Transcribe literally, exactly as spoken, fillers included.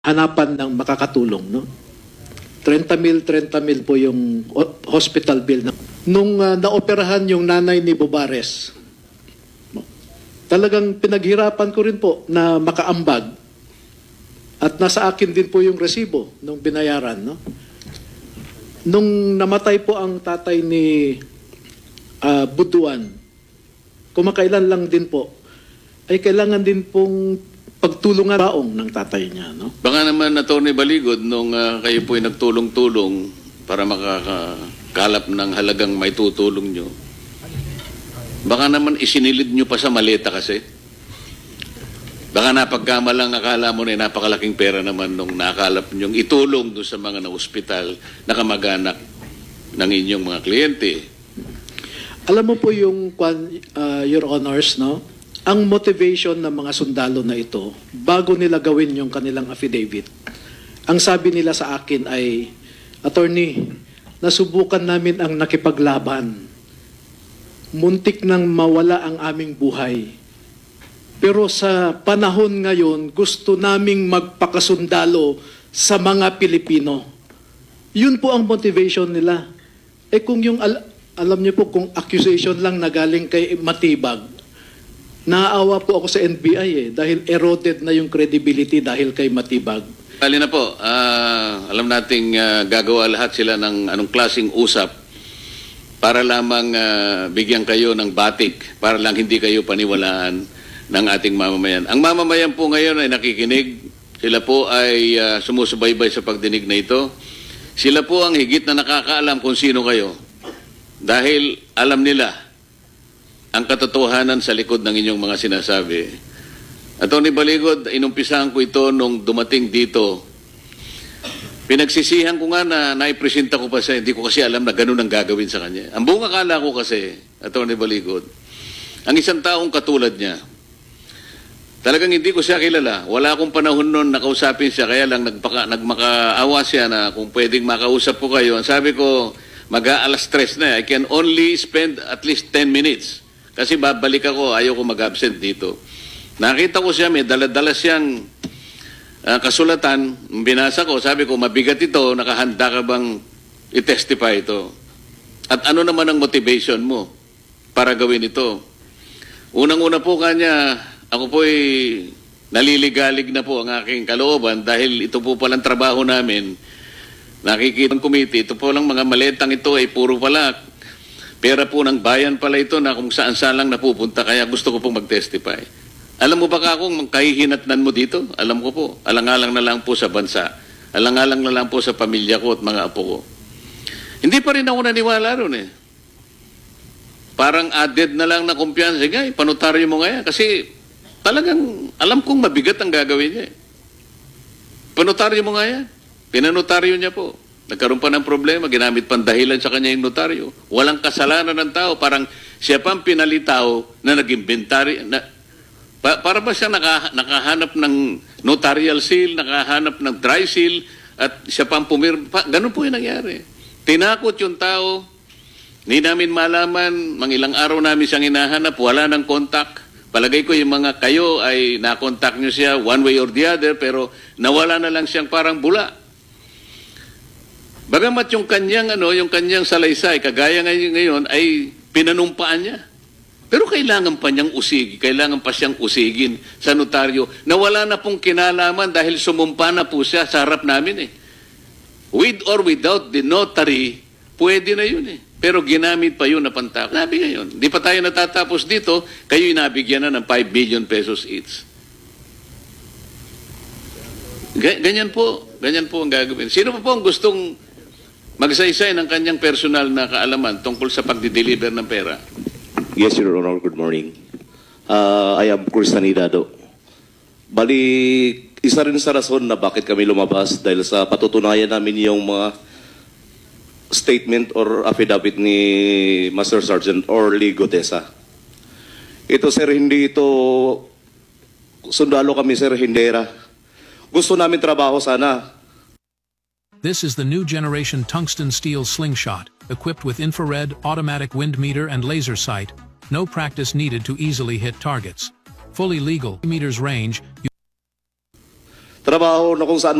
hanapan ng makakatulong, no? thirty mil, thirty mil po yung hospital bill. Nung uh, naoperahan yung nanay ni Bobares, talagang pinaghirapan ko rin po na makaambag at nasa akin din po yung resibo nung binayaran, no? Nung namatay po ang tatay ni uh, Buduan, kumakailan lang din po, ay kailangan din pong pagtulungan baong ng tatay niya, no? Baka naman, Atty. Baligod, nung uh, kayo po'y nagtulong-tulong para makakalap ng halagang may tutulong nyo, baka naman isinilid nyo pa sa maleta kasi. Baka napagkamalang akala mo na napakalaking pera naman nung nakalap nyo itulong doon sa mga na-hospital na kamag-anak ng inyong mga kliyente. Alam mo po yung, uh, Your Honors, no? Ang motivation ng mga sundalo na ito, bago nila gawin yung kanilang affidavit, ang sabi nila sa akin ay, Attorney, nasubukan namin ang nakipaglaban. Muntik nang mawala ang aming buhay. Pero sa panahon ngayon, gusto naming magpakasundalo sa mga Pilipino. Yun po ang motivation nila. Eh kung yung, al alam niyo po, kung accusation lang na galing kay Matibag, naaawa po ako sa N B I eh, dahil eroded na yung credibility dahil kay Matibag. Kali na po, uh, alam nating uh, gagawa lahat sila ng anong klaseng usap para lamang uh, bigyan kayo ng batik, para lang hindi kayo paniwalaan ng ating mamamayan. Ang mamamayan po ngayon ay nakikinig, sila po ay uh, sumusubaybay sa pagdinig na ito. Sila po ang higit na nakakaalam kung sino kayo dahil alam nila ang katotohanan sa likod ng inyong mga sinasabi. Atty. Baligod, inumpisahan ko ito nung dumating dito. Pinagsisihan ko nga na naipresenta ko pa siya, hindi ko kasi alam na ganun ang gagawin sa kanya. Ang buong akala ko kasi, Atty. Baligod, ang isang taong katulad niya, talagang hindi ko siya kilala. Wala akong panahon noon na kausapin siya, kaya lang nagpaka, nagmakaawa siya na kung pwedeng makausap po kayo. Ang sabi ko, mag-aalas tres na. I can only spend at least ten minutes. Kasi babalik ako, ayaw ko mag-absent dito. Nakita ko siya, may dala-dala siyang uh, kasulatan. Binasa ko, sabi ko, mabigat ito, nakahanda ka bang i-testify ito? At ano naman ang motivation mo para gawin ito? Unang-una po kanya, ako po'y naliligalig na po ang aking kalooban dahil ito po palang trabaho namin. Nakikita ng committee, ito po lang mga maletang ito ay puro pala pera po ng bayan pala ito na kung saan-saan lang napupunta, kaya gusto ko pong mag-testify. Alam mo ba ka kung kahihinatnan mo dito? Alam ko po, alang-alang na lang po sa bansa. Alang-alang na lang po sa pamilya ko at mga apo ko. Hindi pa rin ako naniwala ron eh. Parang added na lang na kumpiyansa. Sige, panotaryo mo nga yan. Kasi talagang alam kong mabigat ang gagawin niya eh. Panotaryo mo nga yan. Pinanotaryo niya po. Nagkaroon pa ng problema, ginamit pang dahilan sa kanya yung notaryo. Walang kasalanan ng tao, parang siya pang pinalitaw na nag-inventary. Na, pa, para ba siya naka, nakahanap ng notarial seal, nakahanap ng dry seal, at siya pang pumirma. Ganun po yung nangyari. Tinakot yung tao, hindi namin malaman, mga ilang araw namin siyang hinahanap, wala ng contact. Palagay ko yung mga kayo ay na-contact nyo siya one way or the other, pero nawala na lang siyang parang bula. Bagamat yung kanyang ano, yung kanyang salaysay, kagaya ngayon, ngayon ay pinanumpaan niya. Pero kailangan pa niyang usigi, kailangan pa siyang usigin sa notaryo na wala na pong kinalaman dahil sumumpa na po siya sa harap namin eh. With or without the notary, pwede na yun eh. Pero ginamit pa yun na pantakot. Sabi ngayon, di pa tayo natatapos dito, kayo inabigyan na ng five million pesos each. Ganyan po, ganyan po ang gagawin. Sino pa po ang gustong magsaysay ng kanyang personal na kaalaman tungkol sa pagdi-deliver ng pera? Yes, Your Honor. Good morning. Uh, I am Cruz Sanidado. Bali, isa rin sa rason na bakit kami lumabas dahil sa patutunayan namin yung mga statement or affidavit ni Master Sergeant Orly Gotesa. Ito, sir, hindi ito sundalo kami, sir, hindera. Gusto namin trabaho sana. This is the new generation tungsten steel slingshot, equipped with infrared, automatic wind meter and laser sight. No practice needed to easily hit targets. Fully legal meters range. trabaho na kung saan